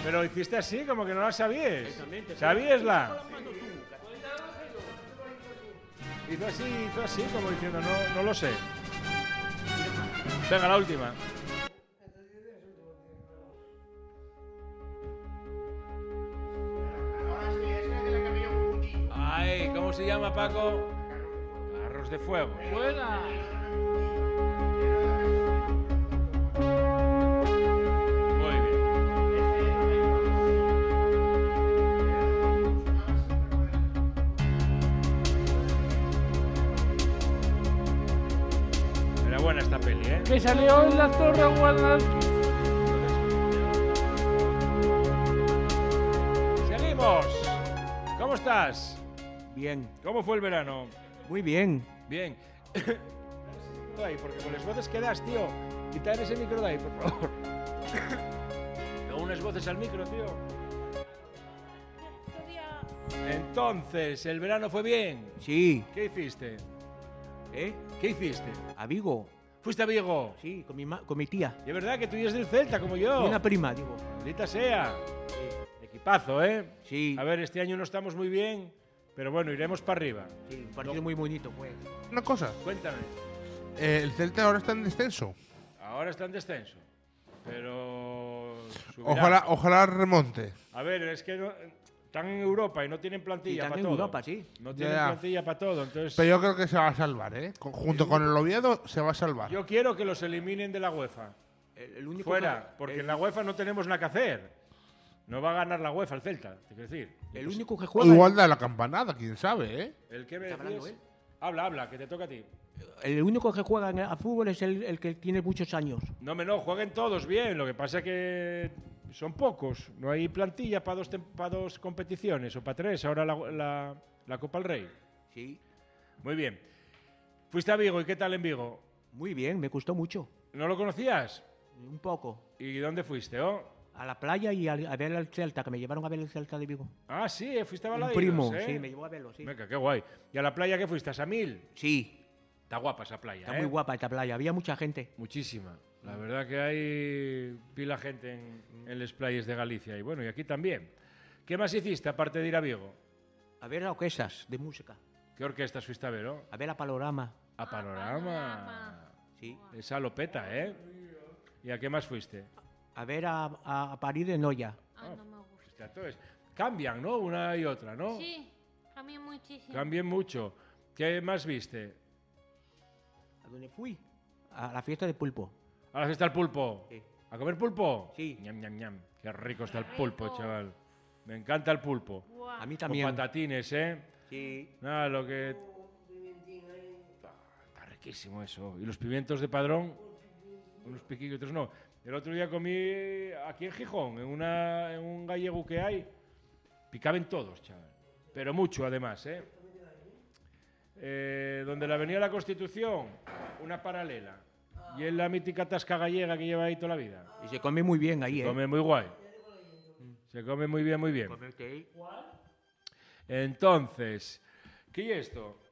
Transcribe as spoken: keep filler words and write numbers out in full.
Pero hiciste así, como que no la sabías. ¿Sabíasla? Hizo así, hizo así, como diciendo, no, no lo sé. Venga, la última. Ay, ¿cómo se llama, Paco? Carros de fuego. ¡Buena! Muy bien. Era buena esta peli, ¿eh? Que salió en la Torre Guadalajara. ¡Seguimos! ¿Cómo estás? Bien. ¿Cómo fue el verano? Muy bien. Bien. Ahí, porque con las voces que das, tío. Quitar ese micro de ahí, por favor. Luego unas voces al micro, tío. Entonces, ¿el verano fue bien? Sí. ¿Qué hiciste? ¿Eh? ¿Qué hiciste? A Vigo. ¿Fuiste a Vigo? Sí, con mi, ma con mi tía. Y es verdad que tú eres del Celta, como yo. Y una prima, digo. Maldita sea. Sí. Equipazo, ¿eh? Sí. A ver, este año no estamos muy bien, pero bueno, iremos para arriba. Sí, un partido no. muy bonito, pues. Una cosa. Cuéntame. Eh, el Celta ahora está en descenso. Ahora está en descenso, pero... subirá. Ojalá, ojalá remonte. A ver, es que no, están en Europa y no tienen plantilla Están para en todo. Europa, sí. No tienen Ya. plantilla para todo, entonces... Pero yo creo que se va a salvar, ¿eh? Con- junto con el Oviedo se va a salvar. Yo quiero que los eliminen de la UEFA. El, el único Fuera, que, porque el, en la UEFA no tenemos nada que hacer. No va a ganar la UEFA el Celta, te quiero decir. El único que juega... Igual da la campanada, quién sabe, ¿eh? ¿El qué me ¿Está decías? hablando él? Habla, habla, que te toca a ti. El único que juega a fútbol es el, el que tiene muchos años. No, me no, jueguen todos bien. Lo que pasa es que son pocos. No hay plantilla para dos, pa dos competiciones o para tres. Ahora la, la, la Copa del Rey. Sí. Muy bien. Fuiste a Vigo. ¿Y qué tal en Vigo? Muy bien, me gustó mucho. ¿No lo conocías? Un poco. ¿Y dónde fuiste? Oh? A la playa y a, a ver el Celta, que me llevaron a ver el Celta de Vigo. Ah, sí, fuiste a Un Balaidos, primo, ¿eh? sí, me llevó a verlo, sí. Venga, qué guay. ¿Y a la playa qué fuiste? ¿A Samil? Sí. Está guapa esa playa, Está ¿eh? muy guapa esta playa, había mucha gente. Muchísima. La verdad que hay pila gente en, en las playas de Galicia. Y bueno, y aquí también. ¿Qué más hiciste aparte de ir a Vigo? A ver orquestas de música. ¿Qué orquestas fuiste a ver, oh? A ver a Panorama. A Panorama. Sí. Esa lopeta, ¿eh? ¿Y a qué más fuiste? A ver a, a, a París de Noya. Ah, no me gusta. Fuiste a todos. Cambian, ¿no? Una y otra, ¿no? Sí, cambié muchísimo. Cambian mucho. ¿Qué más viste? ¿A dónde fui? A la fiesta de pulpo. ¿A la fiesta del pulpo? Sí. ¿A comer pulpo? Sí. Ñam, ñam, ñam. Qué rico está el Qué pulpo, rico. chaval. Me encanta el pulpo. Guau. A mí Con también. patatines, ¿eh? Sí. Nada, lo que... Está, está riquísimo eso. ¿Y los pimientos de Padrón? Unos piquillos, otros no. El otro día comí aquí en Gijón, en, una, en un gallego que hay. Picaban todos, chaval. Pero mucho, además, ¿eh? Eh, donde la Avenida de la Constitución, una paralela. Y es la mítica tasca gallega que lleva ahí toda la vida. Y se come muy bien ahí, Se ¿eh? come muy guay. Se come muy bien, muy bien. Comerte ahí. Entonces, ¿qué es esto?